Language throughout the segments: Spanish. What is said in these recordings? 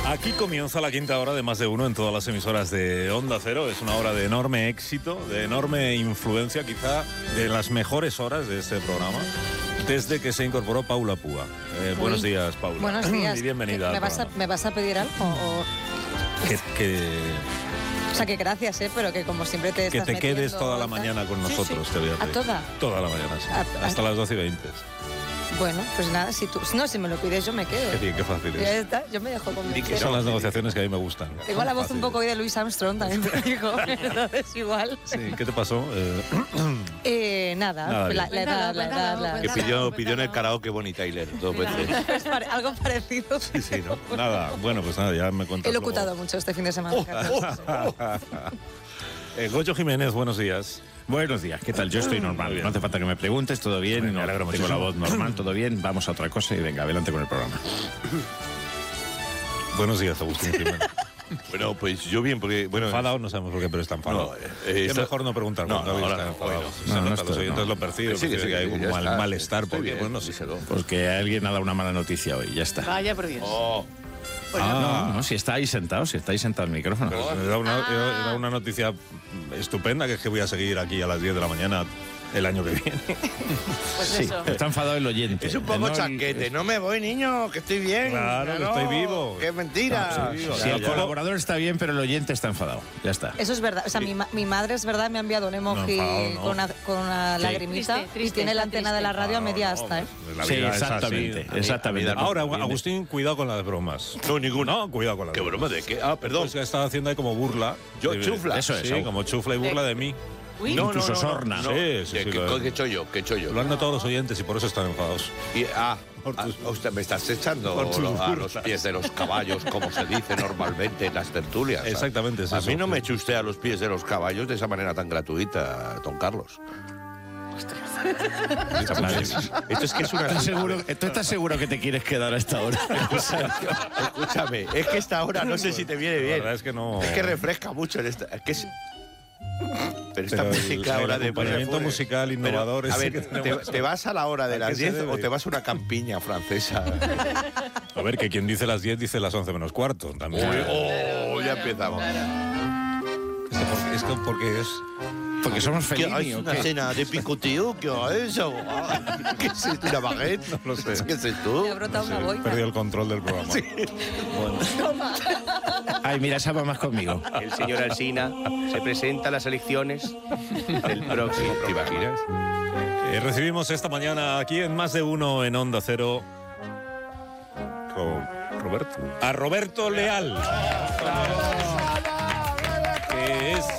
Aquí comienza la quinta hora de Más de Uno en todas las emisoras de Onda Cero. Es una hora de enorme éxito, de enorme influencia, quizá de las mejores horas de este programa, desde que se incorporó Paula Púa. Buenos días, Paula. Buenos días. Y bienvenida. ¿Me vas a pedir algo? O... O sea, que gracias, pero que como siempre te estás te quedes metiendo, toda la mañana con nosotros, sí. te voy a ¿A pedir. toda? Toda la mañana, sí. Hasta las 12:20. Bueno, pues nada, si me lo pides yo me quedo. Qué bien, qué fácil es. Ya está, yo me dejo convencer. Son las negociaciones que a mí me gustan. Tengo la voz un poco hoy de Louis Armstrong, también te digo, entonces igual. Sí, ¿qué te pasó? Nada, la edad. Que pidió en el karaoke Bonnie Tyler 2 veces. Algo parecido. Sí, ¿no? Nada, bueno, pues nada, ya me cuentas. He locutado mucho este fin de semana. Goyo Jiménez, buenos días. Buenos días, ¿qué tal? Yo estoy normal, no hace falta que me preguntes, todo bien, Bueno, me alegro tengo muchísimo. la voz normal, todo bien, vamos a otra cosa y venga, adelante con el programa. Buenos días, Agustín Jiménez. Bueno, pues yo bien, porque... bueno, Enfadado, no sabemos por qué, pero está enfadado. Es mejor no preguntar cuando ahora está no, enfadado. bueno. Se nota, los oyentes lo perciben, Sí, que hay un ya está. malestar, Estoy porque, bien, bueno, no sé. díselo. Porque alguien ha dado una mala noticia hoy, ya está. Vaya por Dios. No, si está ahí sentado el micrófono. Pero me da una noticia estupenda, que es que voy a seguir aquí a las 10 de la mañana el año que viene. Pues Sí, eso. está enfadado el oyente. Es un poco chanquete. No me voy, niño, que estoy bien. Claro, que No, estoy vivo. Que es mentira. Sí, Si el colaborador está bien, pero el oyente está enfadado, ya está. Eso es verdad. O sea, mi madre es verdad, me ha enviado un emoji No, enfadado, no. con una Sí. lagrimita Triste, y tiene la triste. antena de la radio a media asta, La Sí, vida es así. exactamente. Ahora, Agustín, cuidado con las bromas. No, ninguna. No, cuidado con las ¿Qué bromas. broma de qué? Ah, perdón. Pues que estaba haciendo ahí como burla. Yo, chufla. Eso es, Sí, como chufla y burla de mí. Uy, incluso sorna. Sí, sí, sí, lo- ¿Qué he hecho yo? ¿Qué he hecho yo? Lo han notado los oyentes y por eso están enfadados. Usted me estás echando por tus a los burlas. pies de los caballos, como se dice normalmente en las tertulias. ¿sabes? Exactamente, es A eso. mí no me eche usted a los pies de los caballos de esa manera tan gratuita, don Carlos. Esto es que es una... ¿Tú estás seguro que te quieres quedar a esta hora? Escúchame, es que esta hora no sé si te viene La bien. verdad es que no. Es que refresca mucho en esta... Es que es... Pero esta Pero música el ahora de... acompañamiento musical innovador Pero, a ese ver, que tenemos. ¿te vas a la hora de ¿A qué las se 10 debe? o te vas a una campiña francesa? A ver, que quien dice las 10 dice las 11 menos cuarto. También. Ya empezamos. Es que porque es. Porque somos ¿Qué hay? Fellini, ¿o ¿Una qué? cena de picoteo? ¿Qué es eso? ¿Qué es esto? ¿Una baguette? No lo sé. ¿Qué es esto? Me ha brotado una boina. Perdió el control del programa. Ay, mira, esa va más conmigo. El señor Alsina se presenta a las elecciones del próximo. ¿Te imaginas? Recibimos esta mañana aquí en Más de Uno en Onda Cero. Roberto. A Roberto Leal. Que es.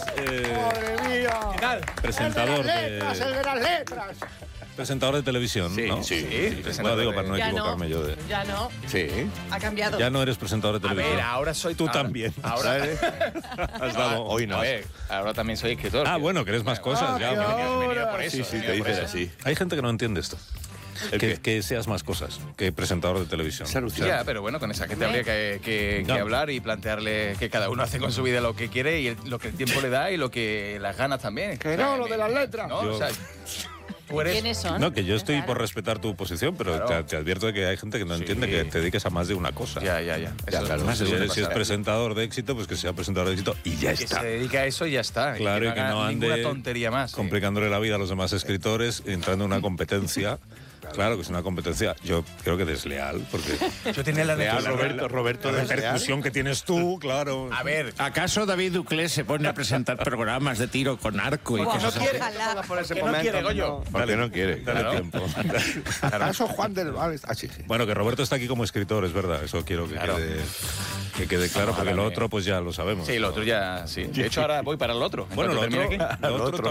Presentador de. Presentador de televisión, Sí, ¿no? sí. Bueno, digo, para no Ya equivocarme yo de. Ya no. Sí. Ha cambiado. Ya no eres presentador de A televisión. ver, ahora soy... Tú también. Ahora, Has dado. Hoy no. a ver, ahora también soy escritor. Ah, bueno, que eres más cosas. Ya, He venido por eso. Sí, sí, he te venido por dicen eso. así. Hay gente que no entiende esto. ¿El qué? Que seas más cosas que presentador de televisión. Es alucinante. Ya, pero bueno, con esa gente habría que No. hablar y plantearle que cada uno hace con su vida lo que quiere y lo que el tiempo le da y lo que las ganas también. Que no, lo de las letras. ¿No? Yo- O sea, tú eres... ¿Quiénes son? No, que yo estoy Claro. por respetar tu posición, pero Claro. te advierto de que hay gente que no Sí. entiende que te dediques a más de una cosa. Ya. Ya, Eso claro. más Si de una es cosa. presentador de éxito, pues que sea presentador de éxito y ya Que está. se dedica a eso y ya está. Claro, y que haga no ninguna ande tontería más. complicándole la vida a los demás escritores, entrando en una competencia. Claro que es una competencia, yo creo que desleal, porque Yo tenía la Leal, necesidad... Roberto la de repercusión que tienes tú, claro. A ver, ¿Acaso David Duclés se pone a presentar programas de tiro con arco y Buah, cosas así? ojalá. por ese momento, quiere, Goyo. Porque no quiere. Dale Claro. tiempo. ¿Acaso Juan del Valle? Ah, sí, sí. Bueno, que Roberto está aquí como escritor, es verdad, eso quiero que quede claro, porque lo otro pues ya lo sabemos. Sí, lo otro ya, sí. De hecho, ahora voy para el otro. En Bueno, cuanto lo termine otro, aquí. lo otro